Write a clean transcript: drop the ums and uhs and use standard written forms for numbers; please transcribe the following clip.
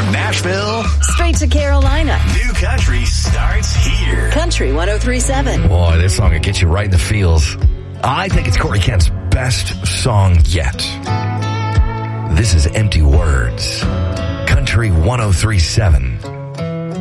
Nashville. Straight to Carolina. New country starts here. Country 103.7. Boy, this song will get you right in the feels. I think it's Corey Kent's best song yet. This is Empty Words. Country 103.7.